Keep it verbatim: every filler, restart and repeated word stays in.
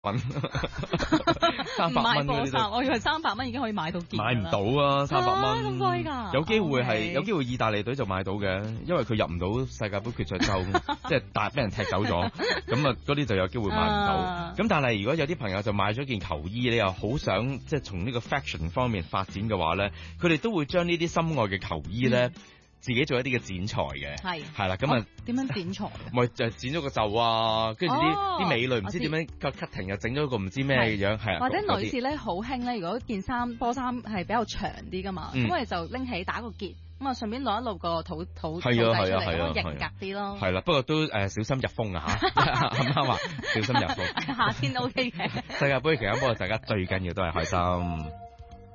蚊，三百蚊嗰啲都， 我以為三百蚊已經可以買到件。 買唔到啊，三百蚊咁貴㗎？ 有機會係 Okay. 有機會意大利隊就買到嘅，因為佢入唔到世界盃決賽周，即係大俾人踢走咗，咁啊嗰啲就有機會買唔到。咁、uh. 但係如果有啲朋友就買咗件球衣，你又好想即係從呢個 fashion 方面發展嘅話咧，佢哋都會將呢啲心愛嘅球衣咧。嗯自己做一啲嘅剪裁嘅，係係啦，咁啊點樣剪裁？ 咪就係剪咗個袖啊，跟住啲啲美女唔知點樣個 cutting 又整咗個唔知咩嘅樣，係啊。 或者女士咧好興咧，如果件衫波衫係比較長啲噶嘛，咁我哋就拎起打個結，咁啊順便攞一路個肚肚肚仔出嚟，型格啲咯。係啦， 不過都誒小心入風啊嚇，啱啱話小心入風。 夏天 OK 嘅。 世界盃期間，不過大家最緊要都係開心。